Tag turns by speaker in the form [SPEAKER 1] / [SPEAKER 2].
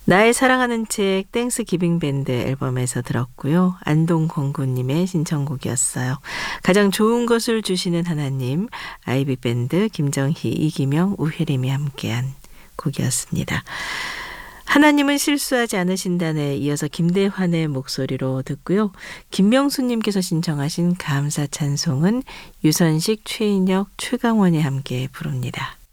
[SPEAKER 1] 나의 사랑하는 책 땡스 기빙 밴드 앨범에서 들었고요. 안동건구님의 신청곡이었어요. 가장 좋은 것을 주시는 하나님, 아이비 밴드 김정희, 이기명, 우혜림이 함께한 곡이었습니다. 하나님은 실수하지 않으신다네 이어서 김대환의 목소리로 듣고요. 김명수님께서 신청하신 감사 찬송은 유선식, 최인혁, 최강원이 함께 부릅니다.